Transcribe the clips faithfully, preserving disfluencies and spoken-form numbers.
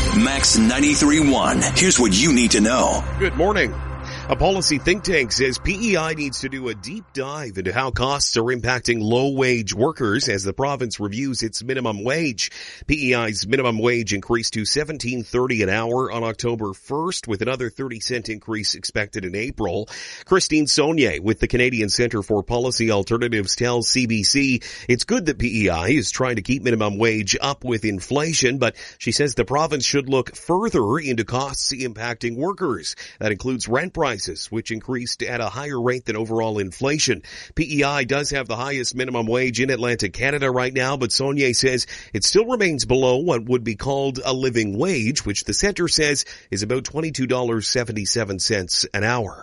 Max ninety-three point one. Here's what you need to know. Good morning. A policy think tank says P E I needs to do a deep dive into how costs are impacting low-wage workers as the province reviews its minimum wage. P E I's minimum wage increased to seventeen thirty an hour on October first, with another thirty cent increase expected in April. Christine Saulnier with the Canadian Centre for Policy Alternatives tells C B C it's good that P E I is trying to keep minimum wage up with inflation, but she says the province should look further into costs impacting workers. That includes rent prices, which increased at a higher rate than overall inflation. P E I does have the highest minimum wage in Atlantic Canada right now, but Saulnier says it still remains below what would be called a living wage, which the centre says is about twenty-two dollars and seventy-seven cents an hour.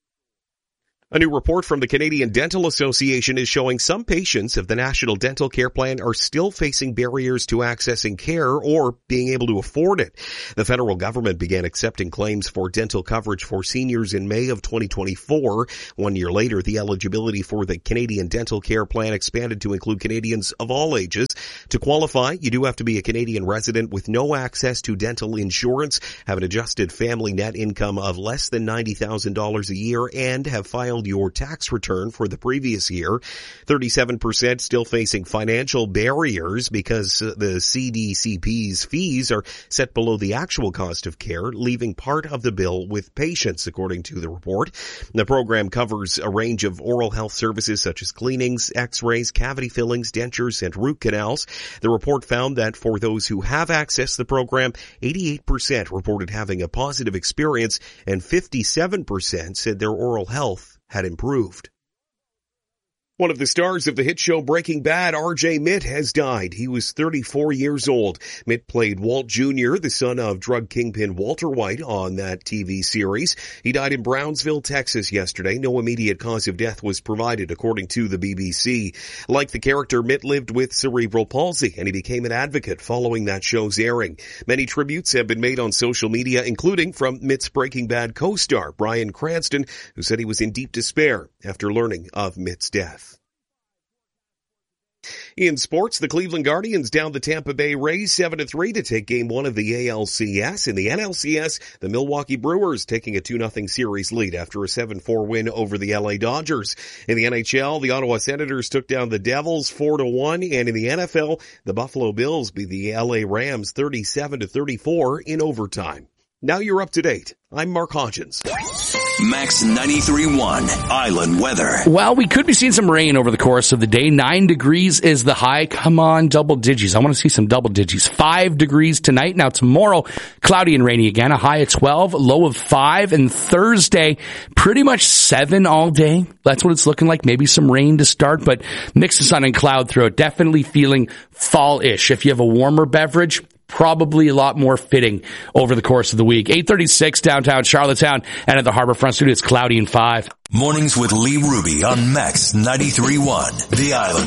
A new report from the Canadian Dental Association is showing some patients of the National Dental Care Plan are still facing barriers to accessing care or being able to afford it. The federal government began accepting claims for dental coverage for seniors in May of twenty twenty-four. One year later, the eligibility for the Canadian Dental Care Plan expanded to include Canadians of all ages. To qualify, you do have to be a Canadian resident with no access to dental insurance, have an adjusted family net income of less than ninety thousand dollars a year, and have filed your tax return for the previous year. thirty-seven percent still facing financial barriers because the C D C P's fees are set below the actual cost of care, leaving part of the bill with patients, according to the report. The program covers a range of oral health services such as cleanings, x-rays, cavity fillings, dentures, and root canals. The report found that for those who have accessed the program, eighty-eight percent reported having a positive experience and fifty-seven percent said their oral health had improved. One of the stars of the hit show Breaking Bad, R J Mitt, has died. He was thirty-four years old. Mitt played Walt Junior, the son of drug kingpin Walter White, on that T V series. He died in Brownsville, Texas yesterday. No immediate cause of death was provided, according to the B B C. Like the character, Mitt lived with cerebral palsy, and he became an advocate following that show's airing. Many tributes have been made on social media, including from Mitt's Breaking Bad co-star, Bryan Cranston, who said he was in deep despair after learning of Mitt's death. In sports, the Cleveland Guardians down the Tampa Bay Rays seven to three to take game one of the A L C S. In the N L C S, the Milwaukee Brewers taking a two nothing series lead after a seven four win over the L A Dodgers. In the N H L, the Ottawa Senators took down the Devils four to one, and in the N F L, the Buffalo Bills beat the L A Rams thirty-seven to thirty-four in overtime. Now you're up to date. I'm Mark Hodgins. Max ninety-three point one Island weather. Well, we could be seeing some rain over the course of the day. Nine degrees is the high. Come on, double digits. I want to see some double digits. Five degrees tonight. Now tomorrow, cloudy and rainy again. A high of twelve, low of five. And Thursday, pretty much seven all day. That's what it's looking like. Maybe some rain to start, but mix of sun and cloud throughout. Definitely feeling fall-ish. If you have a warmer beverage, probably a lot more fitting over the course of the week. eight thirty-six downtown Charlottetown, and at the Harbourfront Studio, it's cloudy and five. Mornings with Lee Ruby on Max ninety-three point one, The Island.